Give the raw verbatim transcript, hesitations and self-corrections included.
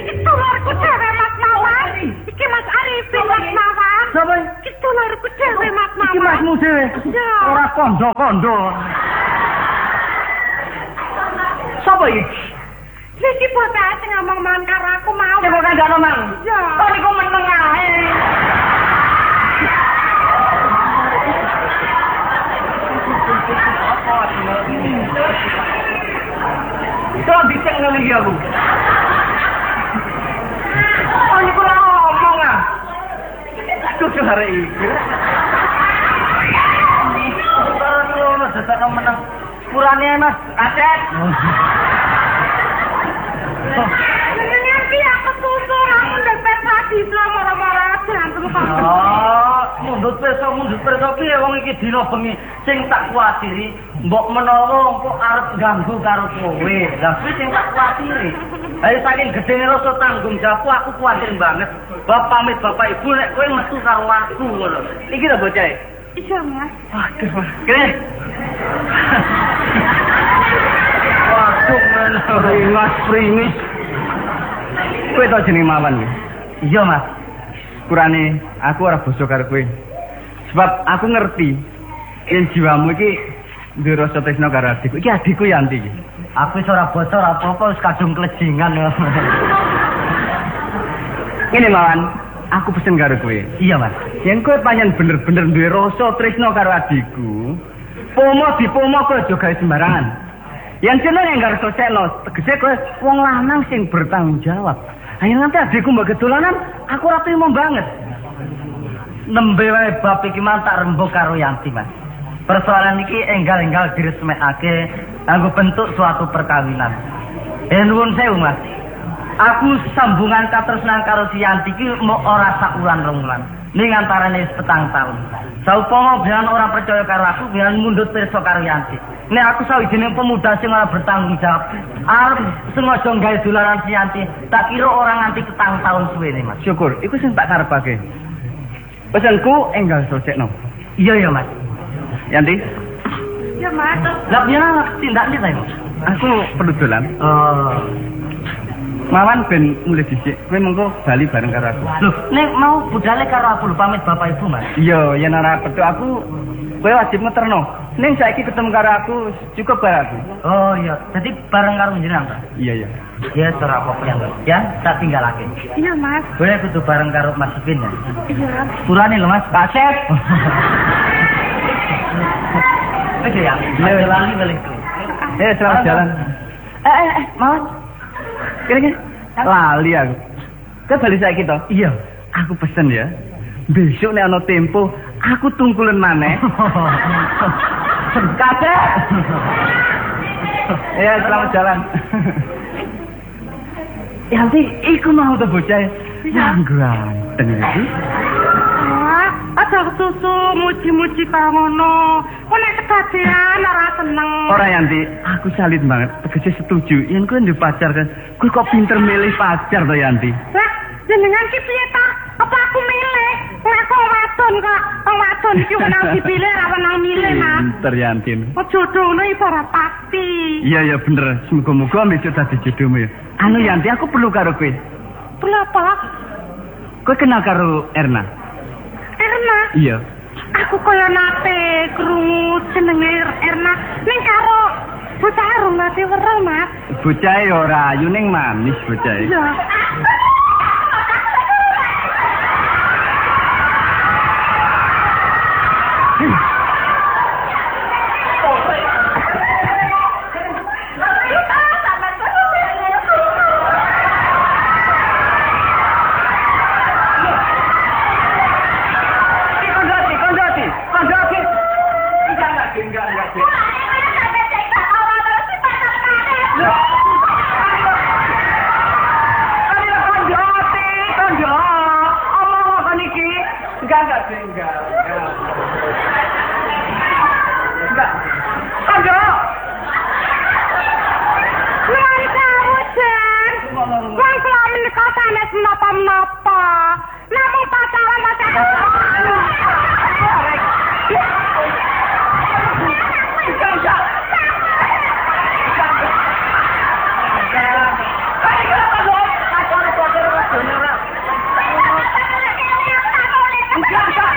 Iki tularku dhewe Mas Mawar. Iki Mas Arifin Mas Mawar. Sapa? Iki tularku dhewe Mas Mawar. Iki Masmu dhewe. Ora kondo-kondo. Sapa iki? Iki bocah sing ngomong man karo aku mau. Sing kok kandhane mang. Ya. Kok niku meneng ae. Kok dicek ngene iki aku. Oh niku ora ngomong ah. Kudu arek iki. Ora dasar meneng. Kurane Mas, Kacet. Nanti aku susur, aku ndepet tadi selama marah-marah berantem kok. Oh, mundut peso, mundut peso piye wong iki dina bengi sing tak kuwatiri, mbok menawa engko arep ganggu karo kowe. Lah kuwi sing tak kuwatiri. Ayo saking gedene rasa tanggung jawabku aku kuwatir banget. Bab pamit Bapak Ibu nek kowe metu karo aku ngono. Iki lho bocah. Iya, Mas. Waduh, kene. Waduh, pringis, pringis. Kowe tau jeneng Mawan. Iya, Mas. Kurane aku ora basa karo kowe. Sebab aku ngerti yen jiwamu iki duwe rasa tresna karo adikku. Iki adikku Yanti iki. Aku wis ora basa ora apa-apa wis kadung klejingan. Ngene Mawan, aku pesen karo kowe. Iya, Mas. Yen kowe pancen bener-bener duwe rasa tresna karo adikku, pomo dipomo kowe aja gawe sembarangan. Yen jenenge enggak sosekno, tegese kowe wong lanang sing bertanggung jawab. Ayo nanti adikku mbok gedolanan, aku ora trimo banget. Nembe wae bab iki tak rembug karo Yanti, Mas. Persoalan iki enggal-enggal diresmekake kanggo bentuk suatu perkawinan. Eh nuwun sewu, Mas. Aku sambungan katresnan karo si Yanti iki mok ora sak wulan rong wulan. Ning antarane petang tahun. Saupama biyen ora percaya karo aku, biyen mundut pirsa karo Yanti. Nek aku sawijining pemuda sing ora bertanggung jawab, arep sengaja gawe dolanan si Yanti, tak kira ora nganti petang tahun suwene, Mas. Syukur, iku sing tak karepake. Pesanku enggal sosekno. Iya ya, Mas. Yanti? Iya, Mas. Lah biyen ana tindak ndi ta, Mas? Aku perlu dolan. Oh. Mawan ben mulai dhisik, kowe mengko bali bareng karo aku. Loh, nek mau budale karo aku lho pamit Bapak Ibu, Mas. Iya, yen ora petuk aku, kowe wajib ngeterno. Ning saiki ketemu karo aku cukup karo aku. Oh iya, jadi bareng karo njenengan ta? Iya, iya. Ya ora apa-apa ya, Mas. Ya, tak tinggalake. Iya, Mas. Kowe kudu bareng karo Mas Ipin ya. Iya. Purane lho, Mas. Pak Chef. Oke ya, lali balik. Eh, selamat jalan. Eh, eh, eh, Mawan. Kira-kira lali aku. Kau balik saiki to? Iya. Aku pesen ya. Besok nek ana tempo, aku tungkulen maneh. Kate. Ya, selamat jalan. Ya nanti iku mau to bocah. Yang ganteng iki. Aja susu muji-muji kaya ngono. Kok nek kedadean ora seneng. Ora Yanti, aku salut banget. Tegese setuju. Yen kowe ndek pacar kan, kowe kok pinter milih pacar to Yanti. Lah, jenengan ki piye ta? Apa aku milih? Nek aku wadon kok, wong wadon iki wenang dipilih ora wenang milih, Mas. Pinter Yanti. Kok jodohne ibarat pasti. Iya ya bener. Semoga-moga besok dadi jodohmu ya. Anu Yanti, aku perlu karo kowe. Perlu apa? Kowe kenal karo Erna? Erna? Iya. Aku kaya nate krungu jenenge Erna ning karo bocah arung nate weruh, Mas. Bocah e ora ayu ning manis bocah e. Iya. Enggak, enggak.